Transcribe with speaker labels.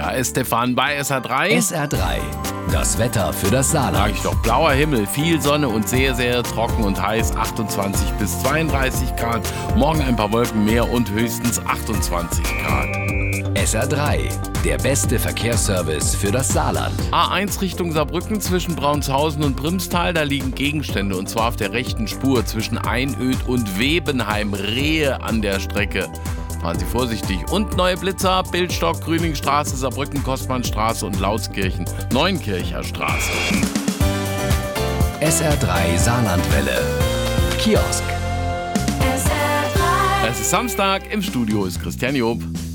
Speaker 1: Ja, ist Stefan bei SR3.
Speaker 2: SR3, das Wetter für das
Speaker 1: Sag
Speaker 2: Saarland.
Speaker 1: ich doch, blauer Himmel, viel Sonne und sehr, sehr trocken und heiß, 28 bis 32 Grad. Morgen ein paar Wolken mehr und höchstens 28 Grad.
Speaker 2: SR3, der beste Verkehrsservice für das Saarland.
Speaker 1: A1 Richtung Saarbrücken zwischen Braunshausen und Primstal, da liegen Gegenstände und zwar auf der rechten Spur zwischen Einöd und Webenheim, Rehe an der Strecke. Fahren Sie vorsichtig. Und neue Blitzer, Bildstock, Grüningstraße, Saarbrücken, Kostmannstraße und Lauskirchen, Neunkircher Straße.
Speaker 2: SR3 Saarlandwelle. Kiosk.
Speaker 1: Es ist Samstag, im Studio ist Christian Job.